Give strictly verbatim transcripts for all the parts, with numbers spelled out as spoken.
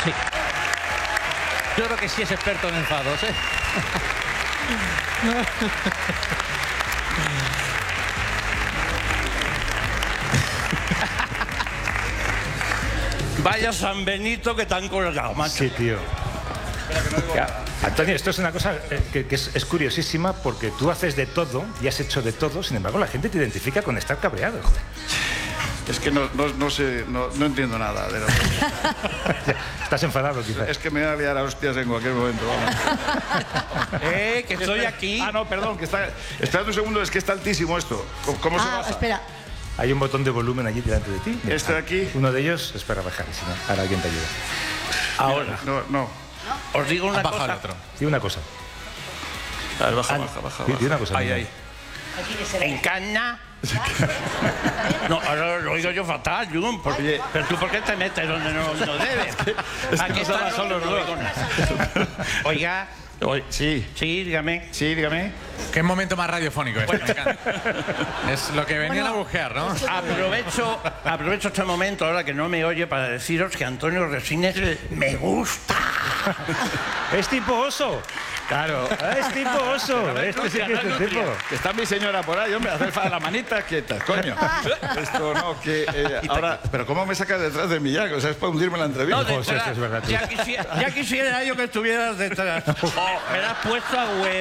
Sí. Yo creo que sí es experto en enfados, ¿eh? Vaya San Benito que te han colgado, macho. Sí, tío. Antonio, esto es una cosa que, que es, es curiosísima porque tú haces de todo y has hecho de todo, sin embargo la gente te identifica con estar cabreado. Es que no, no, no sé, no, no entiendo nada de lo que... Estás enfadado, quizás. Es que me voy a liar a hostias en cualquier momento, vamos. Eh, que estoy aquí. Ah, no, perdón, que está... Espera un segundo, es que está altísimo esto. ¿Cómo se Ah, baja? espera. Hay un botón de volumen allí delante de ti. Este de aquí. Uno de ellos es para bajar, si no, ahora alguien te ayuda. Ahora, No, no. os digo una Baja el cosa. otro. Y una cosa. A ver, baja, Al- baja, baja. Y una cosa. Ahí, mira. ahí. En cana. No, ahora lo oigo yo fatal, Jun. Porque, Oye. pero tú, ¿por qué te metes donde no, no debes? es que Aquí nos está habla solo, ¿no? Oiga, Oye, sí, sí, dígame. sí, dígame. Qué momento más radiofónico este, me encanta. Es lo que venían a buscar, ¿no? Aprovecho, aprovecho este momento ahora que no me oye para deciros que Antonio Resines me gusta. Es tipo oso. Claro. Es tipo oso. Este sí que es el tipo. Que está mi señora por ahí, hombre, hacer fa- la manita quieta, coño. Esto no, que eh, ahora... Pero ¿cómo me sacas detrás de mi ya? O sea, es para hundirme en la entrevista. No, José, detrás. eso es verdad, tío. Ya quisiera, ya quisiera yo que estuvieras detrás. Oh, me la has puesto a web.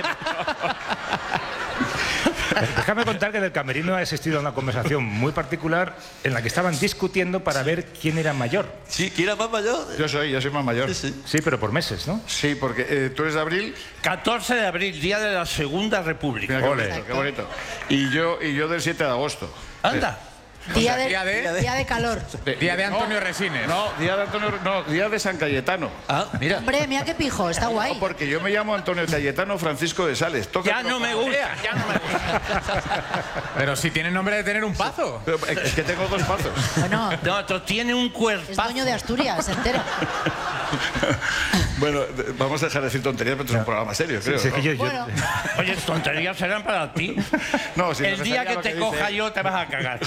Déjame contar que en el camerino ha existido una conversación muy particular en la que estaban discutiendo para ver quién era mayor. Sí, ¿quién era más mayor? Yo soy, yo soy más mayor. Sí, sí. Sí, pero por meses, ¿no? Sí, porque eh, tú eres de abril. catorce de abril, día de la Segunda República. Mira qué Ole. bonito, qué bonito. Y yo, y yo del siete de agosto. Anda. Día de, día de- día de calor. Día de Antonio Resines. No, día de Antonio, no, día de San Cayetano. Ah, mira. Hombre, mira qué pijo, está guay. No, porque yo me llamo Antonio Cayetano Francisco de Sales. Toca Ya no me gusta, ya no me gusta. Pero si tiene nombre de tener un pazo. Pero es que tengo dos pasos. Bueno, No, esto tiene un es cuerpazo. dueño de Asturias, entero. Bueno, de- vamos a dejar de decir tonterías, pero es un programa serio, creo. Sí, ¿no? que yo- yo- Bueno, Oye, tonterías serán para ti. No, si El día necesaria que lo te que coja dice- yo te vas a cagar.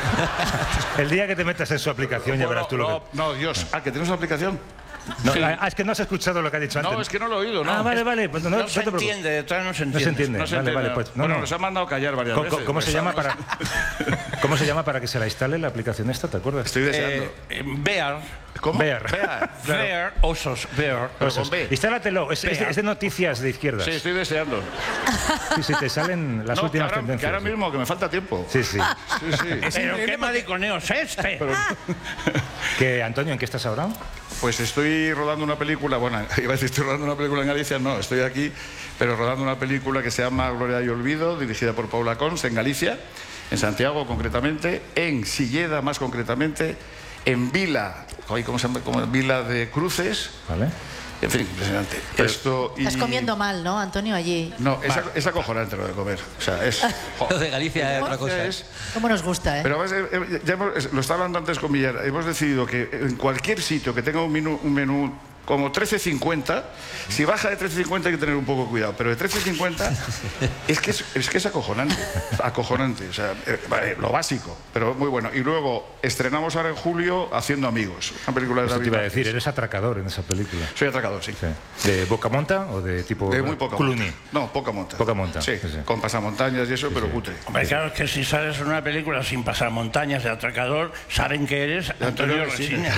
El día que te metas en su aplicación ya verás tú lo no, que... no, Dios. Ah, que tienes una aplicación. No, Sí. ah, es que no has escuchado lo que ha dicho antes. No, es que no lo he oído, ¿no? Ah, vale, vale. Pues no, no, No no se te preocupes. entiende, detrás no se No entiende. se entiende. No se vale, entiende. vale, pues no, bueno, no. nos han mandado callar varias ¿Cómo, veces. cómo se llama para, Estamos- ¿Cómo se llama para que se la instale la aplicación esta? ¿Te acuerdas? Estoy deseando. Eh, eh, Bear. ¿Cómo? Bear. Bear. Bear, osos, Bear. Pero Eso con B. es. Instálatelo. Es, es de, es de noticias de izquierdas. Sí, estoy deseando. Sí, sí, te salen las No, que últimas ahora, tendencias. que ahora mismo, que me falta tiempo. Sí, sí. Sí, sí. Pero qué mariconeo es este. Que, Antonio, ¿en qué estás ahora? Pues estoy rodando una película, bueno, iba a decir estoy rodando una película en Galicia, no, estoy aquí, pero rodando una película que se llama Gloria y Olvido, dirigida por Paula Cons, en Galicia, en Santiago concretamente, en Silleda más concretamente, en Vila, ay, ¿cómo se llama? Como Vila de Cruces, ¿Vale? en fin, impresionante. Esto y... estás comiendo mal, ¿no, Antonio, allí? No, es, ac- es acojonante lo de comer, o sea, es... jo, Lo de Galicia es otra cosa. ¿eh? es- ¿Cómo nos gusta, eh? Pero además, eh, eh, ya hemos- lo estaba hablando antes con Villar, hemos decidido que en cualquier sitio que tenga un menú, un menú como trece cincuenta, si baja de trece cincuenta hay que tener un poco de cuidado, pero de trece cincuenta es que es, es que es acojonante, acojonante, o sea, eh, vale, lo básico, pero muy bueno. Y luego estrenamos ahora en julio Haciendo Amigos, una película de Eso te David iba a Vázquez. decir, eres atracador en esa película. Soy atracador, sí. Sí. ¿De boca monta o de tipo De muy poca Clooney? monta. No, poca monta. Poca monta, Sí, sí, sí. con pasamontañas y eso, pero cutre. Hombre, claro, es que si sales en una película sin pasar montañas de atracador, saben que eres Antonio Resines.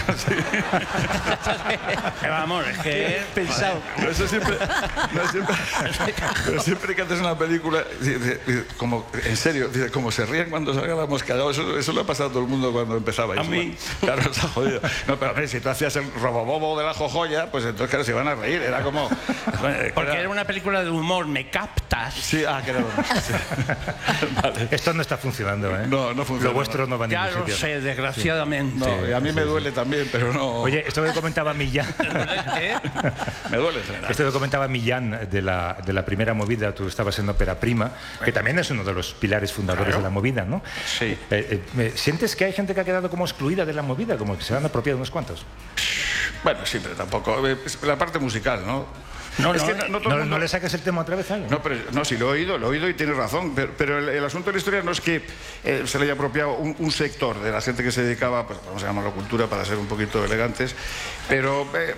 Que vamos, es que es Pensado. Pero eso siempre, no, siempre, pero siempre que haces una película, dice, dice, como, en serio, dice, como se ríen cuando salga la mosca, eso, eso lo ha pasado a todo el mundo cuando empezaba. A mí. Claro, está jodido. No, pero hombre, si tú hacías el robobobo de la jojoya, pues entonces, claro, se iban a reír. Era como... porque era una película de humor, ¿me captas? Sí, ah, que era broma. Sí. Vale. Esto no está funcionando, ¿eh? No, no funciona, Lo vuestro no va a Ya ningún lo sitio. sé, desgraciadamente. No, y a mí me duele también, pero no... Oye, esto que comentaba Millán... ¿Eh? me duele en general. Esto que comentaba Millán de la, de la primera movida, tú estabas en Ópera Prima, que también es uno de los pilares fundadores Claro. de la movida, ¿no? Sí. Eh, eh, ¿Sientes que hay gente que ha quedado como excluida de la movida, como que se han apropiado unos cuantos? Bueno, sí, pero tampoco... eh, La parte musical, ¿no? No, es no, que eh, no, todo No, el mundo- no le saques el tema otra vez, ¿eh? No, pero, no, sí, lo he oído, lo he oído y tienes razón, pero, pero el, el asunto de la historia no es que eh, se le haya apropiado un, un sector de la gente que se dedicaba, pues vamos a llamarlo cultura para ser un poquito elegantes, pero eh,